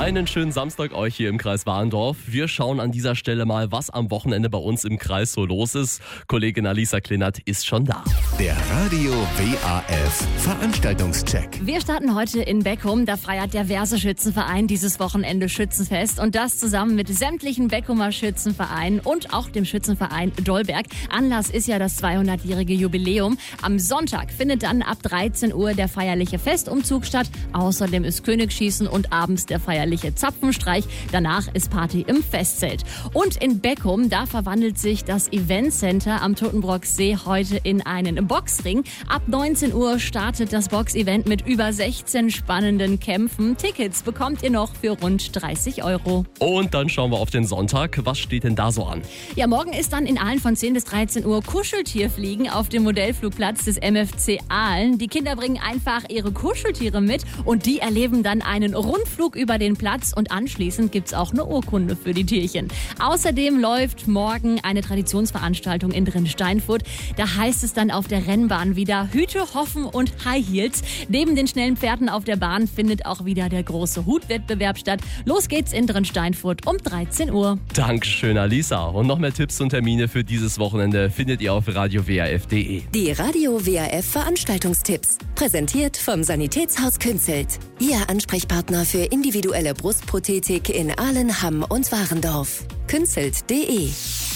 Einen schönen Samstag euch hier im Kreis Warendorf. Wir schauen an dieser Stelle mal, was am Wochenende bei uns im Kreis so los ist. Kollegin Alisa Klinert ist schon da. Der Radio WAF Veranstaltungscheck. Wir starten heute in Beckum. Da feiert der Verse-Schützenverein dieses Wochenende Schützenfest. Und das zusammen mit sämtlichen Beckumer Schützenvereinen und auch dem Schützenverein Dolberg. Anlass ist ja das 200-jährige Jubiläum. Am Sonntag findet dann ab 13 Uhr der feierliche Festumzug statt. Außerdem ist Königsschießen und abends der feierliche Zapfenstreich. Danach ist Party im Festzelt. Und in Beckum, da verwandelt sich das Eventcenter am Totenbrocksee heute in einen Boxring. Ab 19 Uhr startet das Boxevent mit über 16 spannenden Kämpfen. Tickets bekommt ihr noch für rund 30 €. Und dann schauen wir auf den Sonntag. Was steht denn da so an? Ja, morgen ist dann in Aalen von 10 bis 13 Uhr Kuscheltierfliegen auf dem Modellflugplatz des MFC Aalen. Die Kinder bringen einfach ihre Kuscheltiere mit und die erleben dann einen Rundflug über den Platz und anschließend gibt's auch eine Urkunde für die Tierchen. Außerdem läuft morgen eine Traditionsveranstaltung in Drinsteinfurt. Da heißt es dann auf der Rennbahn wieder Hüte, Hoffen und High Heels. Neben den schnellen Pferden auf der Bahn findet auch wieder der große Hutwettbewerb statt. Los geht's in Drinsteinfurt um 13 Uhr. Dankeschön, Alisa. Und noch mehr Tipps und Termine für dieses Wochenende findet ihr auf radiowaf.de. Die Radio WAF Veranstaltungstipps. Präsentiert vom Sanitätshaus Künzelt. Ihr Ansprechpartner für individuelle Brustprothetik in Aalen, Hamm und Warendorf. Künzelt.de